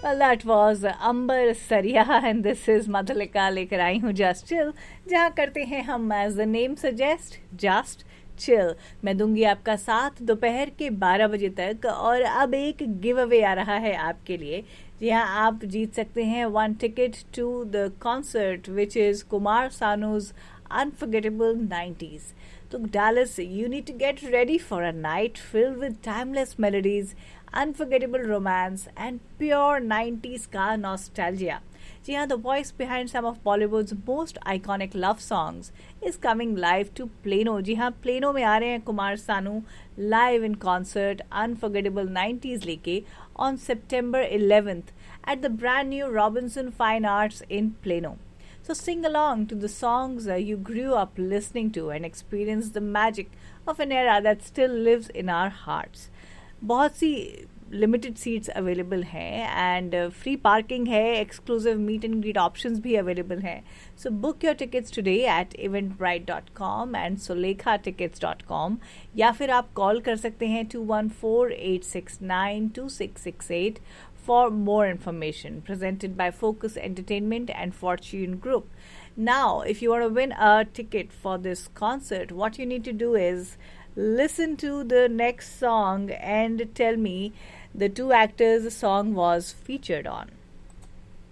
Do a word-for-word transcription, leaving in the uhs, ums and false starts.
Well, that was Amber Saria and this is Madhulika लेकर आई हूँ Just Chill, जहाँ करते हैं हम as the name suggest, Just Chill. मैं दूंगी आपका साथ दोपहर के बारह बजे तक और अब एक गिव अवे आ रहा है आपके लिए. जी हाँ, आप जीत सकते हैं one ticket to the concert which is Kumar सानूज Unforgettable nineties. So Dallas, you need to get ready for a night filled with timeless melodies, unforgettable romance and pure nineties का nostalgia. जी हाँ, the voice behind some of Bollywood's most iconic love songs is coming live to Plano. जी हाँ, Plano में आ रहे हैं Kumar Sanu live in concert Unforgettable nineties लेके on September eleventh at the brand new Robinson Fine Arts in Plano. So sing along to the songs uh, you grew up listening to and experience the magic of an era that still lives in our hearts. बहुत सी limited seats available हैं and free parking है, exclusive meet and greet options भी available हैं. So book your tickets today at event bright dot com and सोलेखा tickets dot com या फिर आप call कर सकते हैं to one four eight six nine to six six eight for more information. Presented by Focus Entertainment and Fortune Group. Now, if you want to win a ticket for this concert, what you need to do is listen to the next song and tell me the two actors the song was featured on.